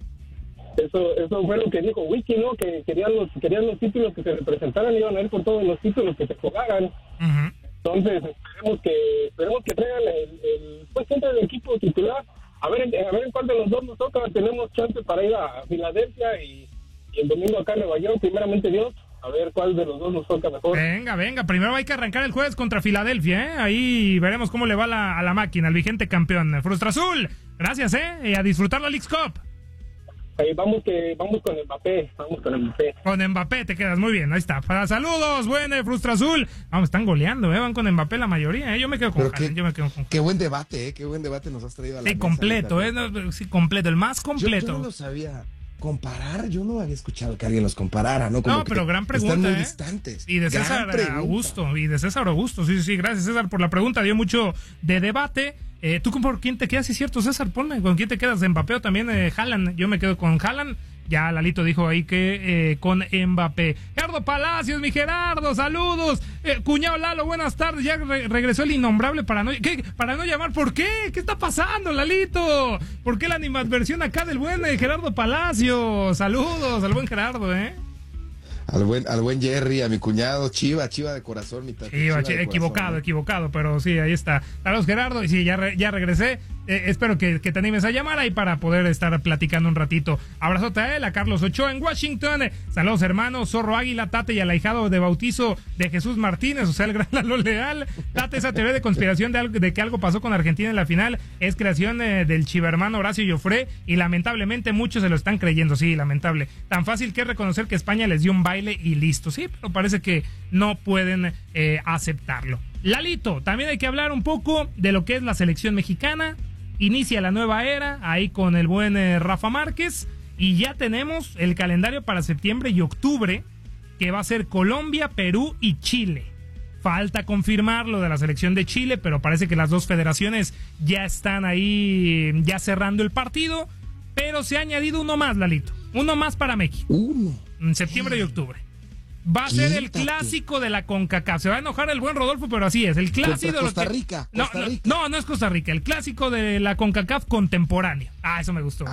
Eso fue lo que dijo Wiki, ¿no? Que querían los títulos que se representaran, iban a ir por todos los títulos que se jugaran. Entonces, esperemos que traigan pues entre el equipo titular, a ver en cuál de los dos nos toca. Tenemos chance para ir a Filadelfia y el domingo acá en Nueva York, primeramente Dios. A ver cuál de los dos nos toca mejor. Venga. Primero hay que arrancar el jueves contra Filadelfia, Ahí veremos cómo le va a la máquina, al vigente campeón. Frustra Azul, gracias, Y a disfrutar la Leagues Cup. Vamos con Mbappé. Con Mbappé te quedas muy bien, ahí está. Para saludos, Frustra Azul. Vamos, están goleando, van con Mbappé la mayoría, Yo me quedo con Haaland, Qué buen debate, qué buen debate nos has traído a la mesa. Completo, sí, completo, el más completo. Yo no lo sabía. Comparar, yo no había escuchado que alguien los comparara, ¿no? Como pero gran pregunta, están muy distantes. Y de César Augusto, sí, gracias César por la pregunta, dio mucho de debate. ¿Tú por quién te quedas? Sí, es cierto, César, ponme, ¿con quién te quedas? ¿De Mbappé o también Haaland? Yo me quedo con Haaland. Ya Lalito dijo ahí que con Mbappé. Gerardo Palacios, mi Gerardo, saludos. Cuñado Lalo, buenas tardes. Ya regresó el innombrable para no llamar. ¿Por qué? ¿Qué está pasando, Lalito? ¿Por qué la animadversión acá del buen Gerardo Palacios? Saludos al buen Gerardo, Al buen Jerry, a mi cuñado, Chiva de corazón, mi tata. Chiva equivocado, pero sí, ahí está. Saludos, Gerardo, y sí, ya regresé. Espero que te animes a llamar ahí para poder estar platicando un ratito. Abrazote a él, a Carlos Ochoa en Washington. Saludos, hermanos, Zorro Águila, Tate y al ahijado de bautizo de Jesús Martínez, o sea, el gran Lalo Leal. Tate, esa teoría de conspiración de que algo pasó con Argentina en la final es creación del chivermano Horacio Joffre, y lamentablemente muchos se lo están creyendo, sí, lamentable. Tan fácil que es reconocer que España les dio un baile y listo, sí, pero parece que no pueden aceptarlo. Lalito, también hay que hablar un poco de lo que es la selección mexicana. Inicia la nueva era ahí con el buen Rafa Márquez, y ya tenemos el calendario para septiembre y octubre, que va a ser Colombia, Perú y Chile. Falta confirmar lo de la selección de Chile, pero parece que las dos federaciones ya están ahí, ya cerrando el partido, pero se ha añadido uno más, Lalito, uno más para México. En septiembre y octubre. Va a ser el clásico de la CONCACAF. Se va a enojar el buen Rodolfo, pero así es. El clásico de Costa Rica. No es Costa Rica. El clásico de la CONCACAF contemporáneo. Eso me gustó.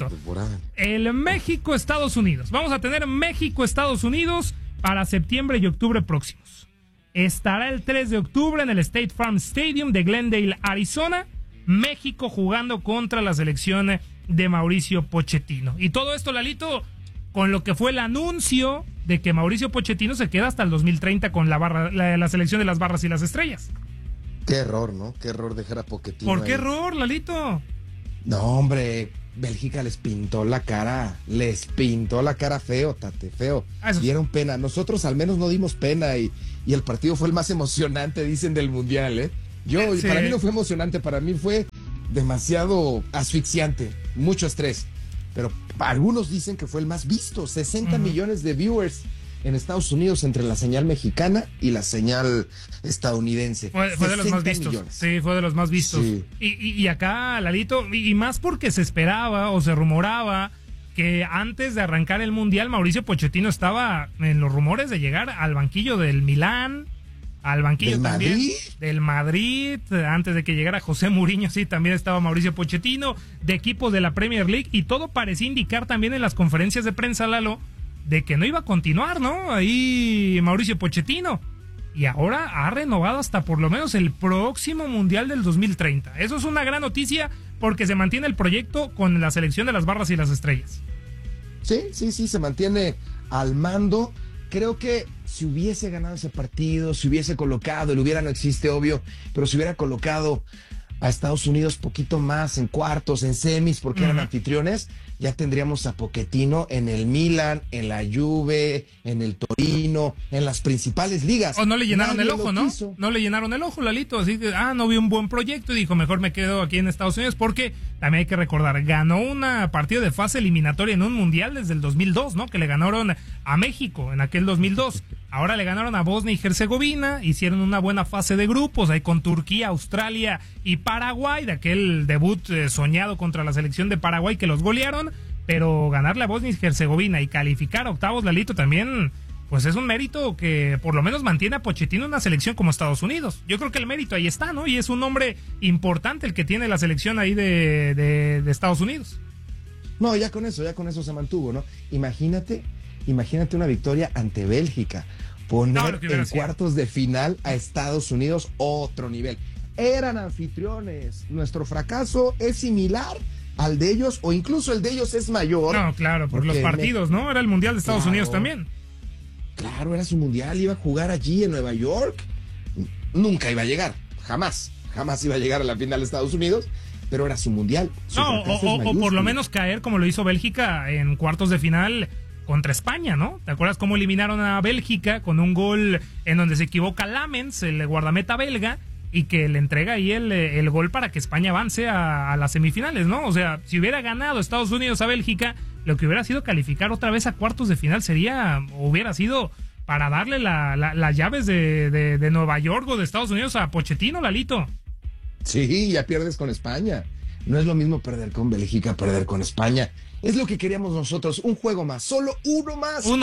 El México-Estados Unidos. Vamos a tener México-Estados Unidos para septiembre y octubre próximos. Estará el 3 de octubre en el State Farm Stadium de Glendale, Arizona. México jugando contra la selección de Mauricio Pochettino. Y todo esto, Lalito, con lo que fue el anuncio de que Mauricio Pochettino se queda hasta el 2030 con la selección de las barras y las estrellas. Qué error, ¿no? Qué error dejar a Pochettino. ¿Por qué error, Lalito? No, hombre, Bélgica les pintó la cara feo, Tate, feo. Dieron pena. Nosotros al menos no dimos pena y el partido fue el más emocionante, dicen, del Mundial, ¿eh? Para mí no fue emocionante, para mí fue demasiado asfixiante, mucho estrés. Pero algunos dicen que fue el más visto, 60 millones de viewers en Estados Unidos entre la señal mexicana y la señal estadounidense. Fue de los más vistos. Millones. Sí, fue de los más vistos. Sí. Y acá, Lalito, y más porque se esperaba o se rumoraba que antes de arrancar el Mundial, Mauricio Pochettino estaba en los rumores de llegar al banquillo del Milán, al banquillo también del Madrid, antes de que llegara José Mourinho, sí, también estaba Mauricio Pochettino, de equipos de la Premier League, y todo parecía indicar también en las conferencias de prensa, Lalo, de que no iba a continuar, ¿no? Ahí Mauricio Pochettino. Y ahora ha renovado hasta por lo menos el próximo Mundial del 2030. Eso es una gran noticia porque se mantiene el proyecto con la selección de las barras y las estrellas. Sí, se mantiene al mando. Creo que si hubiese ganado ese partido, si hubiese colocado, el hubiera no existe, obvio, pero si hubiera colocado a Estados Unidos poquito más en cuartos, en semis, porque eran anfitriones, ya tendríamos a Pochettino en el Milan, en la Juve, en el Torino, en las principales ligas. O no le llenaron el ojo, ¿no? No le llenaron el ojo, Lalito, así que, no vi un buen proyecto y dijo, mejor me quedo aquí en Estados Unidos, porque también hay que recordar, ganó una partida de fase eliminatoria en un mundial desde el 2002, ¿no? Que le ganaron a México en aquel 2002. Ahora le ganaron a Bosnia y Herzegovina, hicieron una buena fase de grupos, ahí con Turquía, Australia y Paraguay, de aquel debut soñado contra la selección de Paraguay que los golearon, pero ganarle a Bosnia y Herzegovina y calificar a octavos, Lalito, también, pues es un mérito que por lo menos mantiene a Pochettino en una selección como Estados Unidos. Yo creo que el mérito ahí está, ¿no? Y es un hombre importante el que tiene la selección ahí de Estados Unidos. No, ya con eso se mantuvo, ¿no? Imagínate una victoria ante Bélgica, poner en cuartos de final a Estados Unidos, otro nivel. Eran anfitriones, nuestro fracaso es similar al de ellos, o incluso el de ellos es mayor. No, claro, por los partidos, ¿no? Era el Mundial de Estados Unidos también. Claro, era su Mundial, iba a jugar allí en Nueva York. Nunca iba a llegar, jamás iba a llegar a la final de Estados Unidos, pero era su Mundial. O por lo menos caer como lo hizo Bélgica en cuartos de final contra España, ¿no? ¿Te acuerdas cómo eliminaron a Bélgica con un gol en donde se equivoca Lamens, el guardameta belga, y que le entrega ahí el gol para que España avance a las semifinales, ¿no? O sea, si hubiera ganado Estados Unidos a Bélgica, lo que hubiera sido calificar otra vez a cuartos de final hubiera sido para darle las llaves de Nueva York o de Estados Unidos a Pochettino, Lalito. Sí, ya pierdes con España. No es lo mismo perder con Bélgica, perder con España. Es lo que queríamos nosotros, un juego más, solo uno más. Uno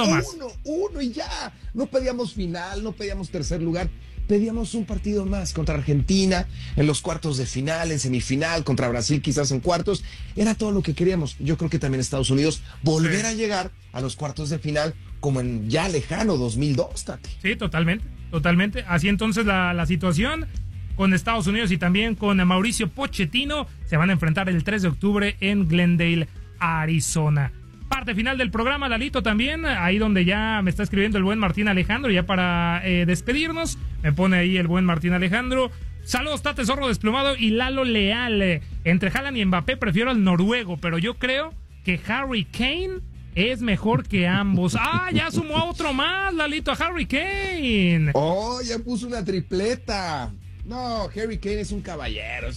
y ya. No pedíamos final, no pedíamos tercer lugar, pedíamos un partido más contra Argentina, en los cuartos de final, en semifinal, contra Brasil quizás en cuartos. Era todo lo que queríamos. Yo creo que también Estados Unidos volver a llegar a los cuartos de final como en ya lejano 2002, Tati. Sí, totalmente. Así entonces la situación con Estados Unidos y también con Mauricio Pochettino se van a enfrentar el 3 de octubre en Glendale, Arizona. Parte final del programa, Lalito, también, ahí donde ya me está escribiendo el buen Martín Alejandro, ya para despedirnos, me pone ahí el buen Martín Alejandro. Saludos, Tate Zorro Desplumado y Lalo Leal. Entre Haaland y Mbappé prefiero al noruego, pero yo creo que Harry Kane es mejor que ambos. Ya sumó a otro más, Lalito, a Harry Kane. Ya puso una tripleta. No, Harry Kane es un caballero.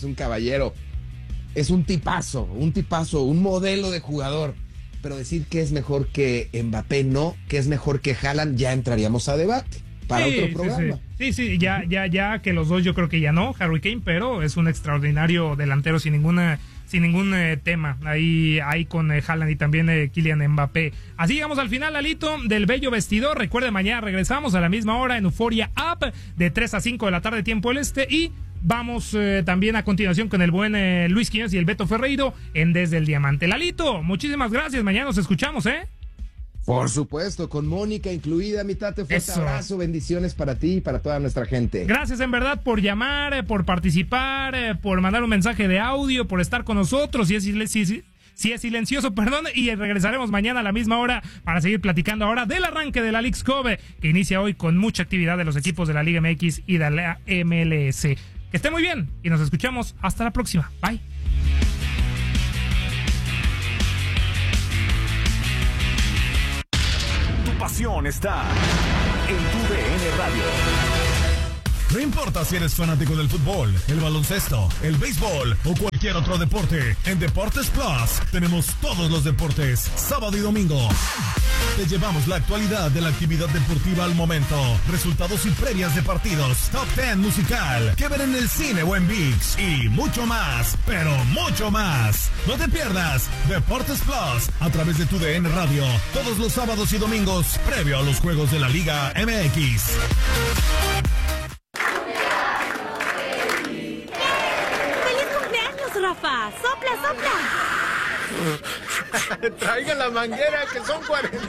Es un tipazo, un modelo de jugador. Pero decir que es mejor que Mbappé, no, que es mejor que Haaland, ya entraríamos a debate para otro programa. Sí, ya que los dos yo creo que ya no, Harry Kane, pero es un extraordinario delantero sin ningún tema ahí con Haaland y también Kylian Mbappé. Así llegamos al final, Lalito, del bello vestidor. Recuerde, mañana regresamos a la misma hora en Euforia App de 3 a 5 de la tarde, tiempo del este, y vamos también a continuación con el buen Luis Quiñones y el Beto Ferreiro en Desde el Diamante. Lalito, muchísimas gracias, mañana nos escuchamos, Por supuesto, con Mónica incluida, mi tate, fuerte abrazo, bendiciones para ti y para toda nuestra gente. Gracias en verdad por llamar, por participar, por mandar un mensaje de audio, por estar con nosotros, si es silencioso, perdón, y regresaremos mañana a la misma hora para seguir platicando ahora del arranque de la Leagues Cup, que inicia hoy con mucha actividad de los equipos de la Liga MX y de la MLS. Que esté muy bien y nos escuchamos hasta la próxima. Bye. Pasión está en tu DN Radio. No importa si eres fanático del fútbol, el baloncesto, el béisbol o cualquier otro deporte, en Deportes Plus tenemos todos los deportes, sábado y domingo. Te llevamos la actualidad de la actividad deportiva al momento, resultados y previas de partidos, top 10 musical, que ver en el cine o en ViX y mucho más, pero mucho más. No te pierdas Deportes Plus a través de tu DN Radio, todos los sábados y domingos, previo a los juegos de la Liga MX. Rafa, sopla. Traiga la manguera, que son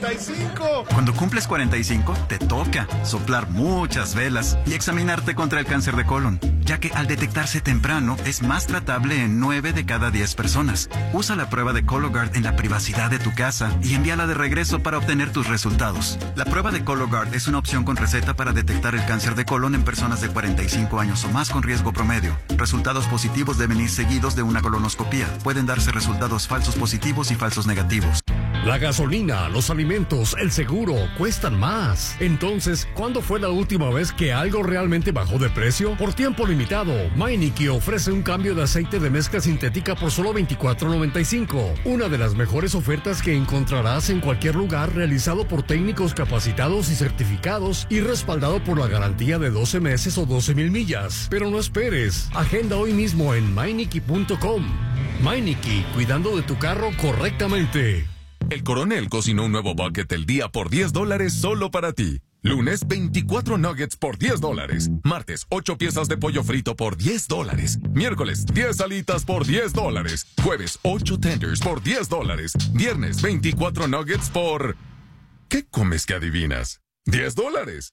45. Cuando cumples 45, te toca soplar muchas velas y examinarte contra el cáncer de colon, ya que al detectarse temprano es más tratable en 9 de cada 10 personas. Usa la prueba de Cologuard en la privacidad de tu casa y envíala de regreso para obtener tus resultados. La prueba de Cologuard es una opción con receta para detectar el cáncer de colon en personas de 45 años o más con riesgo promedio. Resultados positivos deben ir seguidos de una colonoscopía. Pueden darse resultados falsos positivos y falsos negativos. La gasolina, los alimentos, el seguro cuestan más. Entonces, ¿cuándo fue la última vez que algo realmente bajó de precio? Por tiempo limitado, Meineke ofrece un cambio de aceite de mezcla sintética por solo $24.95. Una de las mejores ofertas que encontrarás en cualquier lugar, realizado por técnicos capacitados y certificados y respaldado por la garantía de 12 meses o 12,000 millas. Pero no esperes, agenda hoy mismo en Meineke.com. Meineke, cuidando de tu carro correctamente. El Coronel cocinó un nuevo bucket del día por $10 solo para ti. Lunes, 24 nuggets por $10. Martes, 8 piezas de pollo frito por $10. Miércoles, 10 alitas por $10. Jueves, 8 tenders por $10. Viernes, 24 nuggets por... ¿Qué comes que adivinas? $10.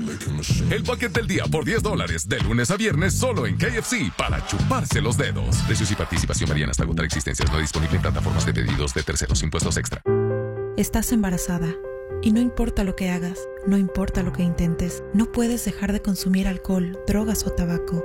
El bucket del día por $10, de lunes a viernes solo en KFC, para chuparse los dedos. Precios y participación varían hasta agotar existencias. No disponible en plataformas de pedidos de terceros, impuestos extra. Estás embarazada y no importa lo que hagas, no importa lo que intentes, no puedes dejar de consumir alcohol, drogas o tabaco.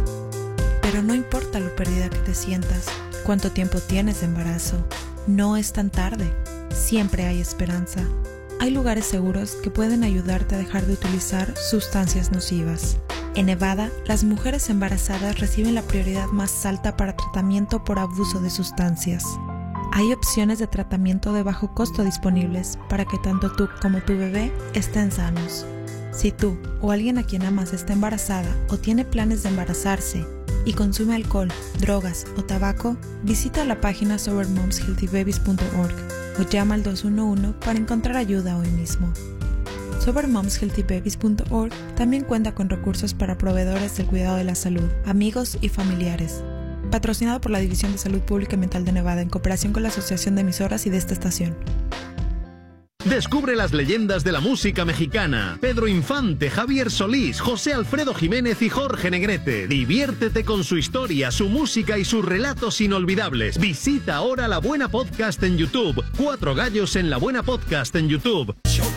Pero no importa lo perdida que te sientas, cuánto tiempo tienes de embarazo, no es tan tarde, siempre hay esperanza. Hay lugares seguros que pueden ayudarte a dejar de utilizar sustancias nocivas. En Nevada, las mujeres embarazadas reciben la prioridad más alta para tratamiento por abuso de sustancias. Hay opciones de tratamiento de bajo costo disponibles para que tanto tú como tu bebé estén sanos. Si tú o alguien a quien amas está embarazada o tiene planes de embarazarse y consume alcohol, drogas o tabaco, visita la página sobermomshealthybabies.org o llama al 211 para encontrar ayuda hoy mismo. Sobermomshealthybabies.org también cuenta con recursos para proveedores del cuidado de la salud, amigos y familiares. Patrocinado por la División de Salud Pública y Mental de Nevada en cooperación con la Asociación de Emisoras y de esta estación. Descubre las leyendas de la música mexicana. Pedro Infante, Javier Solís, José Alfredo Jiménez y Jorge Negrete. Diviértete con su historia, su música y sus relatos inolvidables. Visita ahora La Buena Podcast en YouTube. 4 Gallos en La Buena Podcast en YouTube.